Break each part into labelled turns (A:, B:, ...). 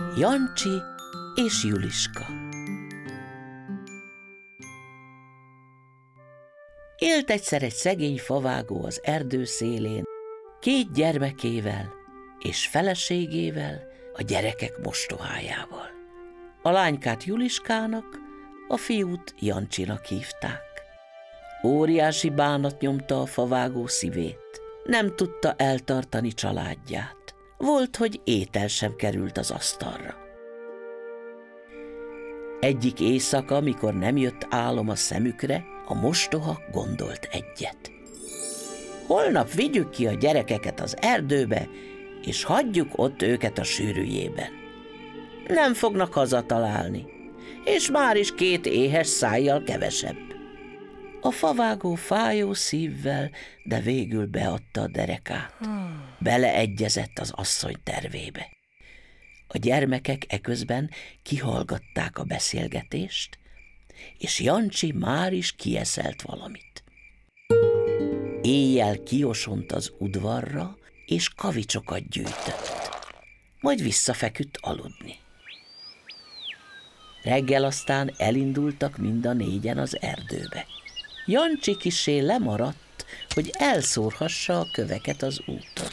A: Jancsi és Juliska. Élt egyszer egy szegény favágó az erdő szélén, 2 gyermekével és feleségével, a gyerekek mostohájával. A lánykát Juliskának, a fiút Jancsinak hívták. Óriási bánat nyomta a favágó szívét. Nem tudta eltartani családját. Volt, hogy étel sem került az asztalra. Egyik éjszaka, mikor nem jött álom a szemükre, a mostoha gondolt egyet. Holnap vigyük ki a gyerekeket az erdőbe, és hagyjuk ott őket a sűrűjében. Nem fognak hazatalálni, és már is 2 éhes szájjal kevesebb. A favágó fájó szívvel, de végül beadta a derekát. Beleegyezett az asszony tervébe. A gyermekek eközben kihallgatták a beszélgetést, és Jancsi már is kieszelt valamit. Éjjel kiosont az udvarra, és kavicsokat gyűjtött, majd visszafeküdt aludni. Reggel aztán elindultak mind a 4-en az erdőbe. Jancsi kissé lemaradt, hogy elszórhassa a köveket az úton.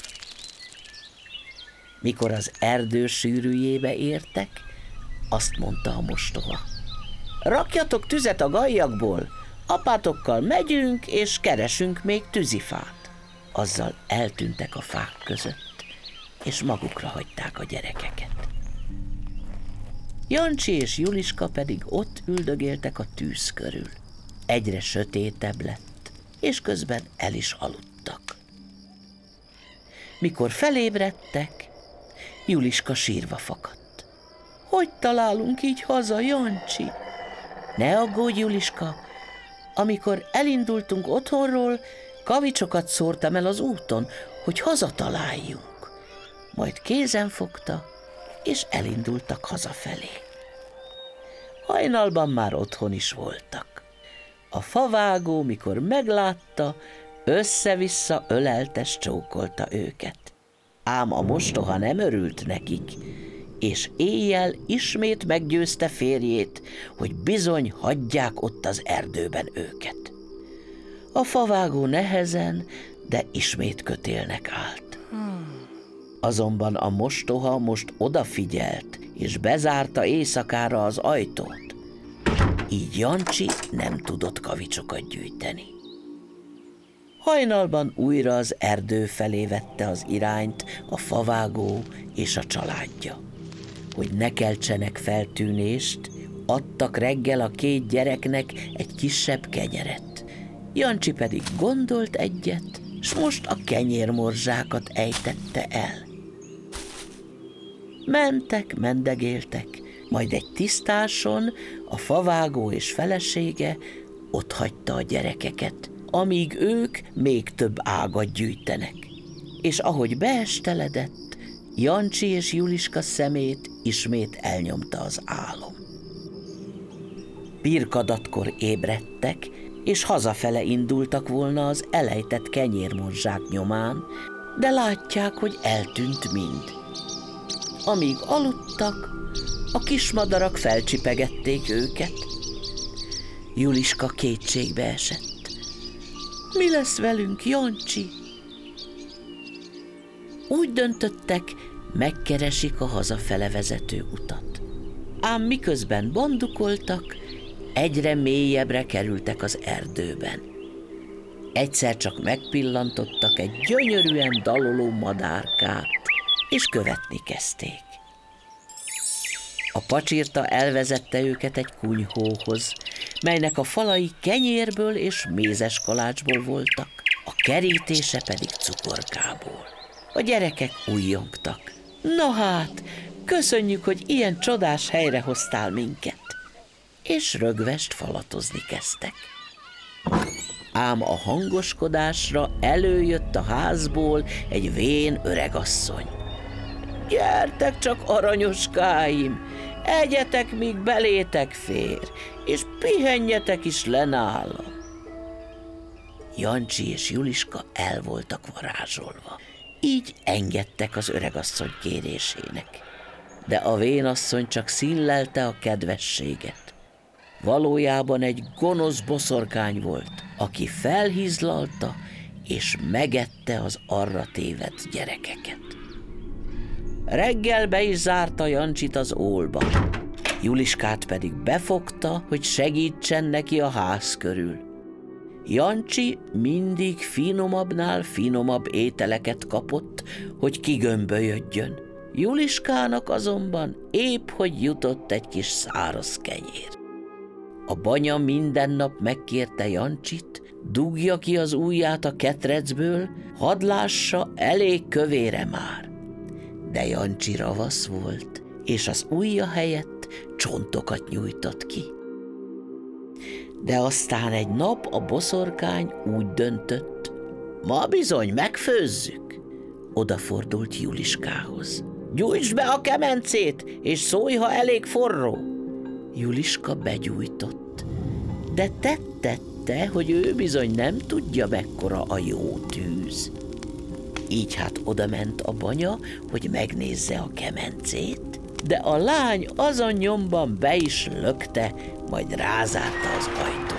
A: Mikor az erdő sűrűjébe értek, azt mondta a mostoha: rakjatok tüzet a gallyakból, apátokkal megyünk, és keresünk még tűzifát. Azzal eltűntek a fák között, és magukra hagyták a gyerekeket. Jancsi és Juliska pedig ott üldögéltek a tűz körül. Egyre sötétebb lett, és közben el is aludtak. Mikor felébredtek, Juliska sírva fakadt. Hogy találunk így haza, Jancsi? Ne aggódj, Juliska, amikor elindultunk otthonról, kavicsokat szórtam el az úton, hogy hazataláljunk. Majd kézen fogta, és elindultak hazafelé. Hajnalban már otthon is voltak. A favágó, mikor meglátta, össze-vissza öleltes csókolta őket. Ám a mostoha nem örült nekik, és éjjel ismét meggyőzte férjét, hogy bizony hagyják ott az erdőben őket. A favágó nehezen, de ismét kötélnek állt. Azonban a mostoha most odafigyelt, és bezárta éjszakára az ajtót. Így Jancsi nem tudott kavicsokat gyűjteni. Hajnalban újra az erdő felé vette az irányt a favágó és a családja. Hogy ne keltsenek feltűnést, adtak reggel a 2 gyereknek egy kisebb kenyeret. Jancsi pedig gondolt egyet, s most a kenyérmorzsákat ejtette el. Mentek, mendegéltek, majd egy tisztáson a favágó és felesége otthagyta a gyerekeket, amíg ők még több ágat gyűjtenek. És ahogy beesteledett, Jancsi és Juliska szemét ismét elnyomta az álom. Pirkadatkor ébredtek, és hazafele indultak volna az elejtett kenyérmorzsák nyomán, de látják, hogy eltűnt mind. Amíg aludtak, a kismadarak felcsipegették őket. Juliska kétségbe esett. Mi lesz velünk, Jancsi? Úgy döntöttek, megkeresik a hazafele vezető utat. Ám miközben bandukoltak, egyre mélyebbre kerültek az erdőben. Egyszer csak megpillantottak egy gyönyörűen daloló madárkát, és követni kezdték. A pacsirta elvezette őket egy kunyhóhoz, melynek a falai kenyérből és mézes kalácsból voltak, a kerítése pedig cukorkából. A gyerekek ujjongtak. Na hát, köszönjük, hogy ilyen csodás helyre hoztál minket. És rögvest falatozni kezdtek. Ám a hangoskodásra előjött a házból egy vén öregasszony. Gyertek csak, aranyoskáim, egyetek, míg belétek fér, és pihenjetek is le nálam. Jancsi és Juliska el voltak varázsolva. Így engedtek az öregasszony kérésének. de a vénasszony csak színlelte a kedvességet. Valójában egy gonosz boszorkány volt, aki felhizlalta és megette az arra tévedt gyerekeket. Reggel be is zárta Jancsit az ólba, Juliskát pedig befogta, hogy segítsen neki a ház körül. Jancsi mindig finomabbnál finomabb ételeket kapott, hogy kigömbölyödjön. Juliskának azonban épp hogy jutott egy kis száraz kenyér. A banya minden nap megkérte Jancsit, dugja ki az ujját a ketrecből, hadd lássa, elég kövére már. De Jancsi ravasz volt, és az ujja helyett csontokat nyújtott ki. De aztán egy nap a boszorkány úgy döntött, ma bizony megfőzzük. Odafordult Juliskához. Gyújtsd be a kemencét, és szólj, ha elég forró. Juliska begyújtott, de tette, hogy ő bizony nem tudja, mekkora a jó tűz. Így hát odament a banya, hogy megnézze a kemencét, de a lány azon nyomban be is lökte, majd rázárta az ajtót.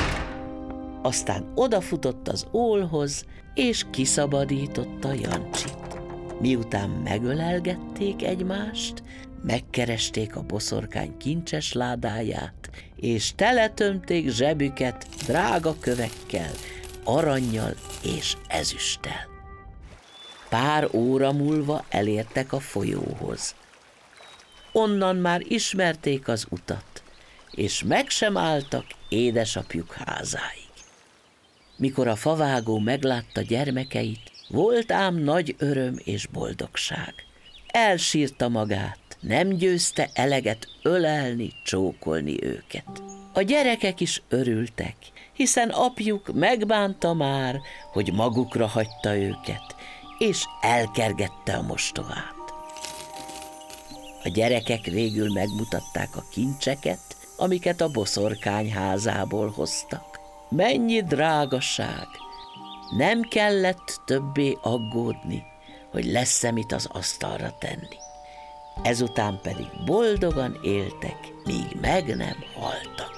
A: Aztán odafutott az ólhoz, és kiszabadította Jancsit. Miután megölelgették egymást, megkeresték a boszorkány kincses ládáját, és teletömték zsebüket drága kövekkel, arannyal és ezüsttel. Pár óra múlva elértek a folyóhoz. Onnan már ismerték az utat, és meg sem álltak édesapjuk házáig. Mikor a favágó meglátta gyermekeit, volt ám nagy öröm és boldogság. Elsírta magát, nem győzte eleget ölelni, csókolni őket. A gyerekek is örültek, hiszen apjuk megbánta már, hogy magukra hagyta őket, és elkergette a mostohát. A gyerekek végül megmutatták a kincseket, amiket a boszorkány házából hoztak. Mennyi drágaság! Nem kellett többé aggódni, hogy lesz-e mit az asztalra tenni. Ezután pedig boldogan éltek, míg meg nem haltak.